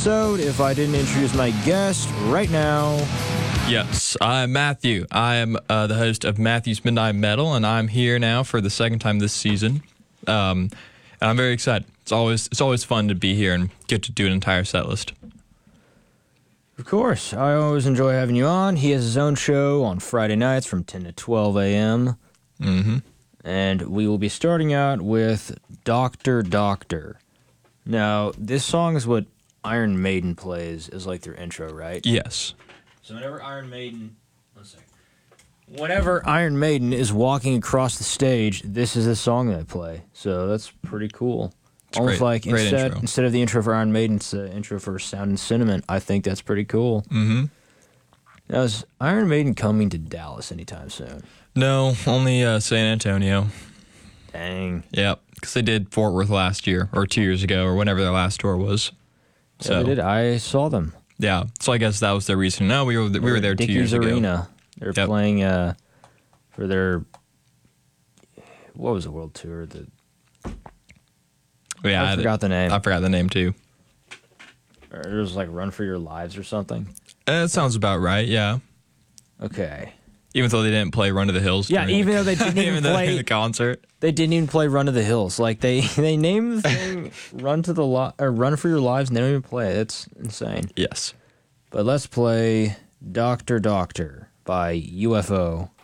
episode if I didn't introduce my guest right now. Yes, I'm Matthew. I am the host of Matthew's Midnight Metal, and I'm here now for the second time this season. And I'm very excited. It's always fun to be here and get to do an entire set list. Of course, I always enjoy having you on. He has his own show on Friday nights from 10 to 12 a.m. Mm-hmm. And we will be starting out with Doctor Doctor. Now, this song is what Iron Maiden plays as like their intro, right? Yes. So whenever Iron Maiden is walking across the stage, this is the song they play. So that's pretty cool. It's almost great, like great instead of the intro for Iron Maiden, it's the intro for Sound and Cinnamon. I think that's pretty cool. Mm-hmm. Now, is Iron Maiden coming to Dallas anytime soon? No, only San Antonio. Dang. Yep, because they did Fort Worth last year, or 2 years ago, or whenever their last tour was. So yeah, they did. I saw them. Yeah, so I guess that was their reason. No, we were there 2 years ago. Arena. They're playing for their, what was the world tour? Yeah, I forgot the name. I forgot the name too. Or it was like Run for Your Lives or something. That sounds about right. Yeah. Okay. Even though they didn't play Run to the Hills. Yeah, even though they didn't even play the concert. They didn't even play Run to the Hills. Like they named the thing Run for Your Lives and they don't even play it. That's insane. Yes. But let's play Doctor Doctor by UFO.